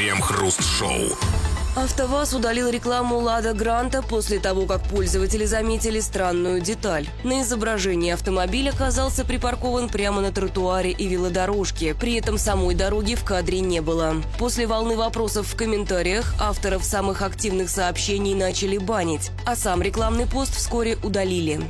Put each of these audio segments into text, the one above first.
Крем-хруст-шоу. АвтоВАЗ удалил рекламу «Лада Гранта» после того, как пользователи заметили странную деталь. На изображении автомобиль оказался припаркован прямо на тротуаре и велодорожке. При этом самой дороги в кадре не было. После волны вопросов в комментариях авторов самых активных сообщений начали банить, а сам рекламный пост вскоре удалили.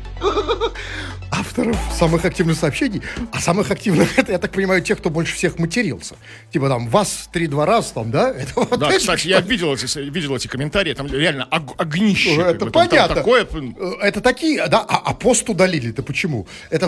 Авторов самых активных сообщений, а самых активных, это, я так понимаю, тех, кто больше всех матерился. Типа там, вас 3-2 раз, там, да? Это вот да, это, кстати, я видел эти комментарии, там реально огнище. Это понятно. Такое... Это такие, да, а пост удалили-то почему? Это,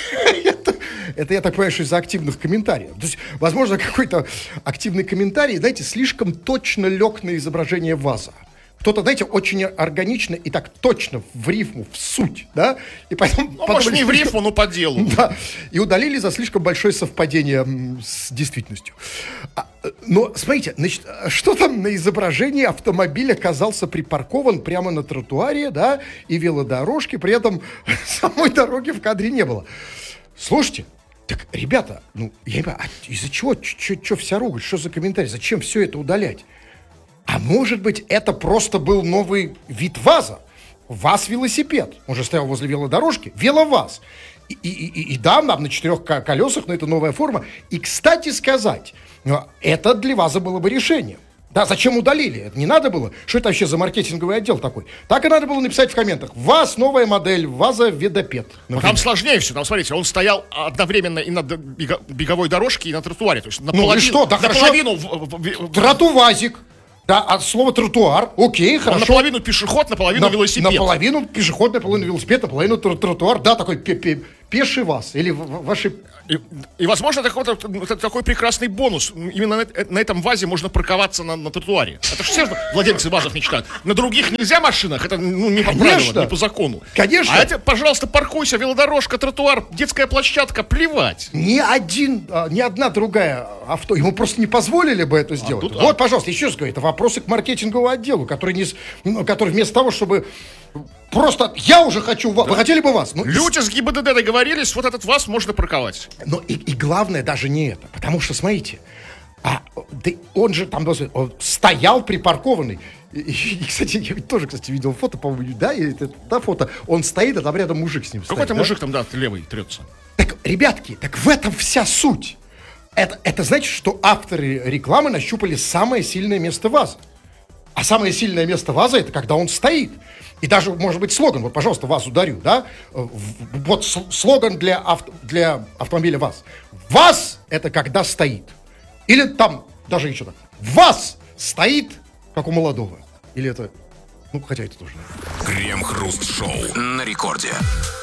я так понимаю, что из-за активных комментариев. То есть, возможно, какой-то активный комментарий, знаете, слишком точно лег на изображение ВАЗа. Кто-то, знаете, очень органично и так точно в рифму, в суть, да? И поэтому может, не в рифму, но по делу. Да, и удалили за слишком большое совпадение с действительностью. Но, смотрите, значит, что там на изображении? Автомобиль оказался припаркован прямо на тротуаре, да, и велодорожки, при этом самой дороги в кадре не было. Слушайте, так, ребята, ну, я не понимаю, из-за чего? Чё вся ругать? Что за комментарий? Зачем все это удалять? А может быть, это просто был новый вид ВАЗа? ВАЗ-велосипед. Он же стоял возле велодорожки. Веловаз. И да, на 4 колесах, но это новая форма. И, кстати сказать, это для ВАЗа было бы решением. Да, зачем удалили? Это не надо было. Что это вообще за маркетинговый отдел такой? Так и надо было написать в комментах. ВАЗ, новая модель, ВАЗа-ведопед. Там сложнее все. Там, смотрите, он стоял одновременно и на беговой дорожке, и на тротуаре. То есть наполовину, ну и что? Да наполовину... Тротувазик. Да, от слова тротуар, окей, хорошо. Он наполовину пешеход, наполовину велосипед. Наполовину пешеход, наполовину велосипед, наполовину тротуар. Да, такой пеший ВАЗ. Или ваши... И возможно, такой прекрасный бонус. Именно на этом ВАЗе можно парковаться на тротуаре. Это же все владельцы ВАЗов мечтают. На других нельзя машинах, это не по правилам, не по закону. Конечно. А это, пожалуйста, паркуйся, велодорожка, тротуар, детская площадка, плевать. Ни одна другая авто, ему просто не позволили бы это сделать. Вот, пожалуйста, еще раз говорю, это вопросы к маркетинговому отделу, который вместо того, чтобы... Просто я уже хочу... Да. Вы хотели бы ВАЗ? Люди с ГИБДД договорились, вот этот ВАЗ можно парковать. Но и главное даже не это. Потому что, смотрите, он же там он стоял припаркованный. И, кстати, я тоже, видел фото, по-моему, да, фото. Он стоит, а там рядом мужик с ним стоит. Какой-то мужик там, да, левый трется. Так, ребятки, так в этом вся суть. Это значит, что авторы рекламы нащупали самое сильное место ВАЗа. А самое сильное место ВАЗа — это когда он стоит. И даже, может быть, слоган, вот, пожалуйста, ВАЗ ударю, да? Вот слоган для автомобиля ВАЗ. ВАЗ — это когда стоит. Или там, даже еще так. ВАЗ стоит, как у молодого. Или это, хотя это тоже. Крем-хруст-шоу на рекорде.